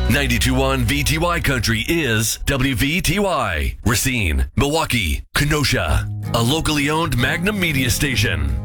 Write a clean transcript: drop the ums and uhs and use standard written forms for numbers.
92.1 VTY Country is WVTY. Racine, Milwaukee, Kenosha. A locally owned Magnum media station.